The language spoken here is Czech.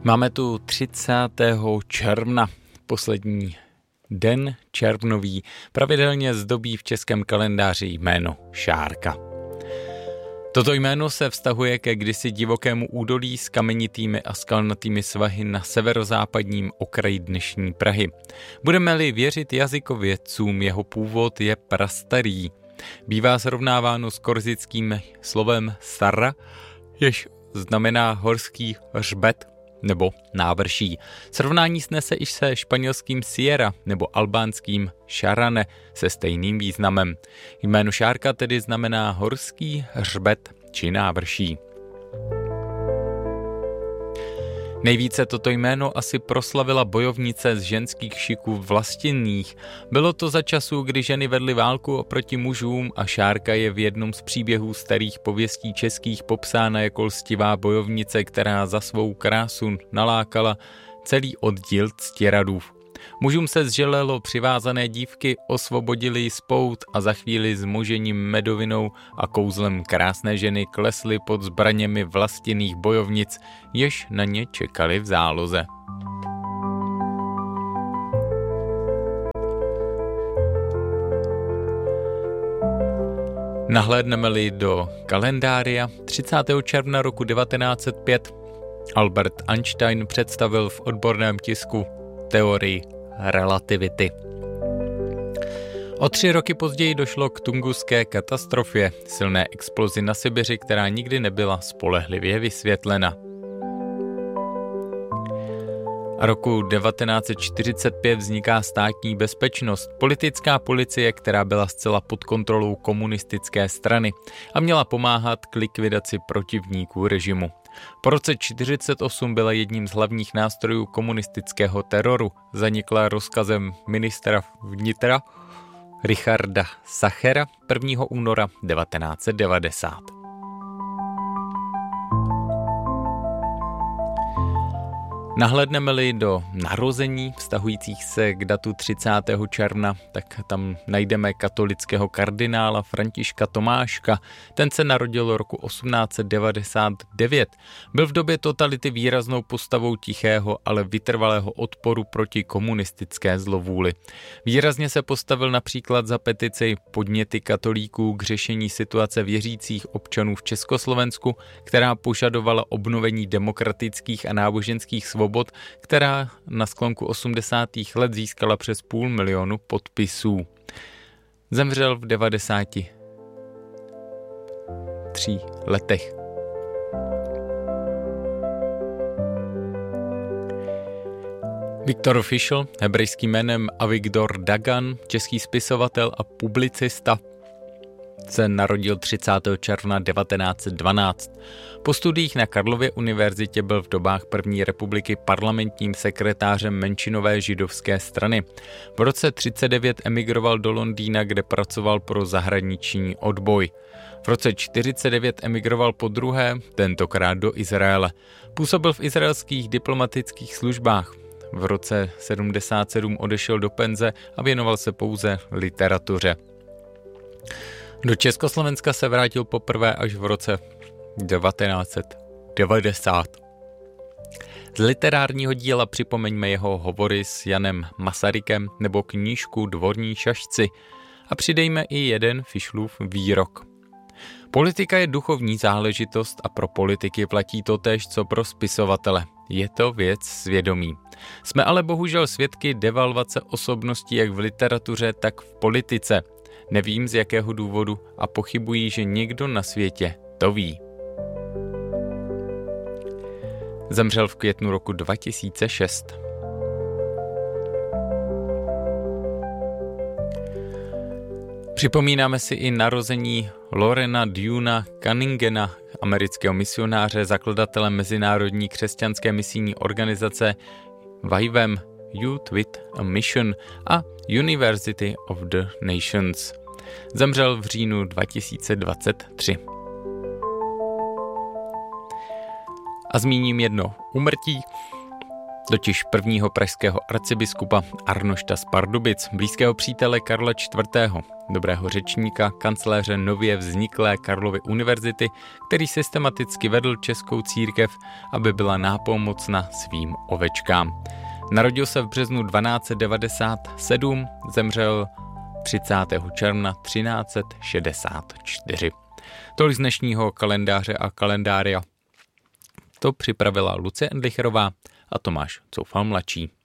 Máme tu 30. června, poslední den červnový, pravidelně zdobí v českém kalendáři jméno Šárka. Toto jméno se vztahuje ke kdysi divokému údolí s kamenitými a skalnatými svahy na severozápadním okraji dnešní Prahy. Budeme-li věřit jazykovědcům, jeho původ je prastarý. Bývá srovnáváno s korzickým slovem Sarra, jež znamená horský hřbet nebo návrší. Srovnání snese i se španělským Sierra nebo albánským Šarane se stejným významem. Jméno Šárka tedy znamená horský hřbet či návrší. Nejvíce toto jméno asi proslavila bojovnice z ženských šiků Vlastinných. Bylo to za časů, kdy ženy vedly válku oproti mužům a Šárka je v jednom z příběhů starých pověstí českých popsána jako lstivá bojovnice, která za svou krásu nalákala celý oddíl ctiradův. Mužům se zželelo přivázané dívky, osvobodili ji z pout a za chvíli s možením medovinou a kouzlem krásné ženy klesly pod zbraněmi Vlastinných bojovnic, jež na ně čekali v záloze. Nahlédneme-li do kalendária, 30. června roku 1905 Albert Einstein představil v odborném tisku teorii relativity. O 3 roky později došlo k Tunguské katastrofě, silné explozi na Sibiři, která nikdy nebyla spolehlivě vysvětlena. Roku 1945 vzniká státní bezpečnost, politická policie, která byla zcela pod kontrolou komunistické strany a měla pomáhat k likvidaci protivníků režimu. Po roce 1948 byla jedním z hlavních nástrojů komunistického teroru, zanikla rozkazem ministra vnitra Richarda Sachera 1. února 1990. Nahlédneme-li do narození vztahujících se k datu 30. června, tak tam najdeme katolického kardinála Františka Tomáška. Ten se narodil roku 1899. Byl v době totality výraznou postavou tichého, ale vytrvalého odporu proti komunistické zlovůli. Výrazně se postavil například za petici Podněty katolíků k řešení situace věřících občanů v Československu, která požadovala obnovení demokratických a náboženských svobod, která na sklonku 80. let získala přes 500 000 podpisů. Zemřel v 93 letech. Viktor Fischl, hebrejským jménem Avigdor Dagan, český spisovatel a publicista, se narodil 30. června 1912. Po studiích na Karlově univerzitě byl v dobách první republiky parlamentním sekretářem menšinové židovské strany. V roce 1939 emigroval do Londýna, kde pracoval pro zahraniční odboj. V roce 1949 emigroval podruhé, tentokrát do Izraele. Působil v izraelských diplomatických službách. V roce 1977 odešel do penze a věnoval se pouze literatuře. Do Československa se vrátil poprvé až v roce 1990. Z literárního díla připomeňme jeho hovory s Janem Masarykem nebo knížku Dvorní šašci a přidejme i jeden Fischlův výrok. Politika je duchovní záležitost a pro politiky platí totéž, co pro spisovatele. Je to věc svědomí. Jsme ale bohužel svědky devalvace osobností jak v literatuře, tak v politice. Nevím z jakého důvodu a pochybuji, že někdo na světě to ví. Zemřel v květnu roku 2006. Připomínáme si i narození Lorena Duna Cunningena, amerického misionáře, zakladatele mezinárodní křesťanské misijní organizace YWAM, Youth with a Mission a University of the Nations. Zemřel v říjnu 2023. A zmíním jedno úmrtí, totiž prvního pražského arcibiskupa Arnošta z Pardubic, blízkého přítele Karla IV. dobrého řečníka, kancléře nově vzniklé Karlovy univerzity, který systematicky vedl českou církev, aby byla nápomocna svým ovečkám. Narodil se v březnu 1297, zemřel 30. června 1364. Tolik z dnešního kalendáře a kalendária. To připravila Lucie Endlicherová a Tomáš Coufal mladší.